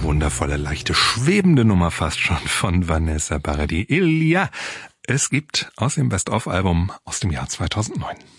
wundervolle, leichte, schwebende Nummer fast schon von Vanessa Paradis. Ja, es gibt aus dem Best-of-Album aus dem Jahr 2009.